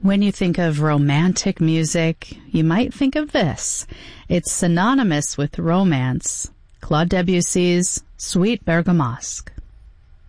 When you think of romantic music, you might think of this. It's synonymous with romance. Claude Debussy's Suite Bergamasque.